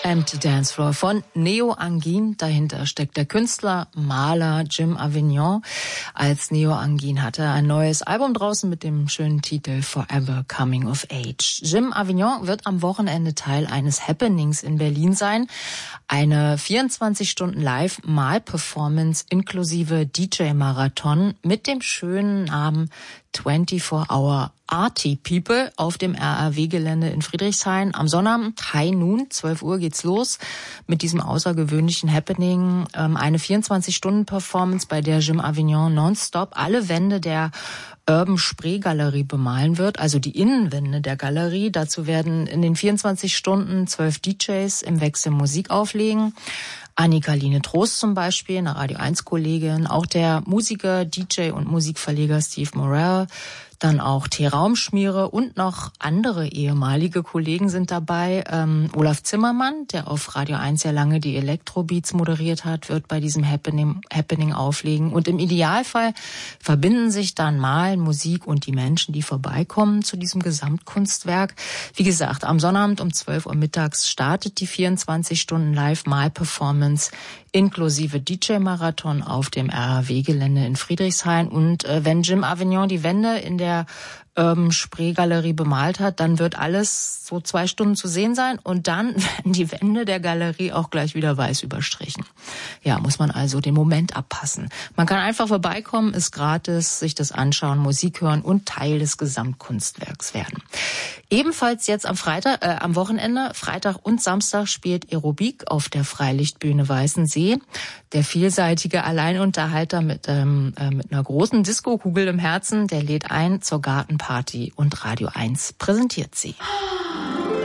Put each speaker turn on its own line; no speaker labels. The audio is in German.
Empty Dance Floor von Neo Angin. Dahinter steckt der Künstler, Maler Jim Avignon. Als Neo Angin hat er ein neues Album draußen mit dem schönen Titel Forever Coming of Age. Jim Avignon wird am Wochenende Teil eines Happenings in Berlin sein. Eine 24-Stunden-Live-Mal-Performance inklusive DJ-Marathon mit dem schönen Namen 24-Hour Arty People auf dem RAW-Gelände in Friedrichshain. Am Sonnabend, High Noon, 12 Uhr geht's los mit diesem außergewöhnlichen Happening. Eine 24-Stunden-Performance, bei der Jim Avignon nonstop alle Wände der Urban Spree Galerie bemalen wird, also die Innenwände der Galerie. Dazu werden in den 24 Stunden 12 DJs im Wechsel Musik auflegen. Annika-Line Trost zum Beispiel, eine Radio-1-Kollegin, auch der Musiker, DJ und Musikverleger Steve Morell, dann auch T-Raumschmiere und noch andere ehemalige Kollegen sind dabei. Olaf Zimmermann, der auf Radio 1 ja lange die Elektrobeats moderiert hat, wird bei diesem Happening auflegen. Und im Idealfall verbinden sich dann Malen, Musik und die Menschen, die vorbeikommen zu diesem Gesamtkunstwerk. Wie gesagt, am Sonnabend um 12 Uhr mittags startet die 24-Stunden-Live-Mal-Performance inklusive DJ-Marathon auf dem RAW-Gelände in Friedrichshain. Und wenn Jim Avignon die Wände in der Spree-Galerie bemalt hat, dann wird alles so 2 Stunden zu sehen sein und dann werden die Wände der Galerie auch gleich wieder weiß überstrichen. Ja, muss man also den Moment abpassen. Man kann einfach vorbeikommen, ist gratis, sich das anschauen, Musik hören und Teil des Gesamtkunstwerks werden. Ebenfalls jetzt am Wochenende, Freitag und Samstag spielt Aerobik auf der Freilichtbühne Weißensee. Der vielseitige Alleinunterhalter mit einer großen Diskokugel im Herzen, der lädt ein zur Gartenparty und Radio 1 präsentiert sie.